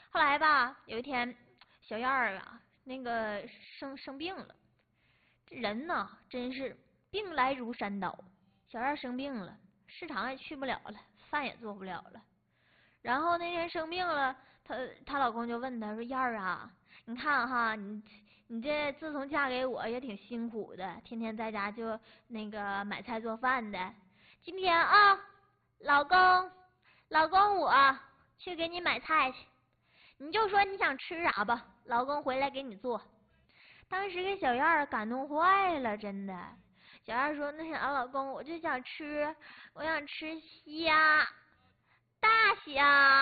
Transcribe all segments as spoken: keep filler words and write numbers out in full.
后来吧，有一天小燕儿啊，那个生生病了，这人呢真是病来如山倒。小燕儿生病了，市场也去不了了，饭也做不了了。然后那天生病了，她她老公就问她说：“燕儿啊，你看哈，你你这自从嫁给我也挺辛苦的，天天在家就那个买菜做饭的。今天啊，老公，老公我去给你买菜去，你就说你想吃啥吧，老公回来给你做。”当时给小燕儿感动坏了，真的。小燕儿说：“那啥，老公，我就想吃，我想吃虾。”大虾。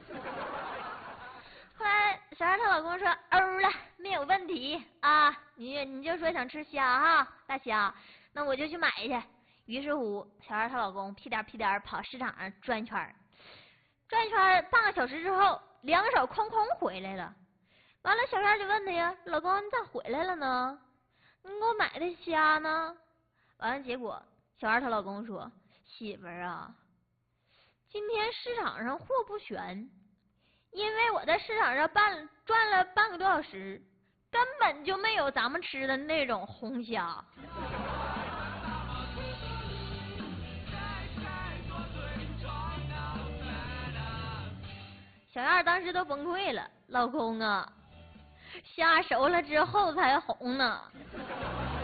后来小燕她老公说：“欧了，没有问题啊，你你就说想吃虾哈，大虾，那我就去买去。”于是乎，小燕她老公屁颠屁颠跑市场上转圈儿，转圈半个小时之后，两手空空回来了。完了，小燕就问他呀：“老公，你咋回来了呢？你给我买的虾呢？”完了，结果小燕她老公说：“媳妇儿啊。今天市场上货不全，因为我在市场上半转了半个多小时，根本就没有咱们吃的那种红虾。”小燕当时都崩溃了，老公啊，虾熟了之后才红呢。